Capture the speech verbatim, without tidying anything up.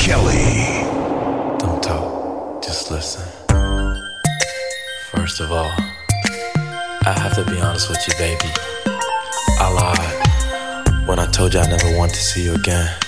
Kelly. Don't talk, just listen. First of all, I have to be honest with you, baby. I lied when I told you I never want to see you again.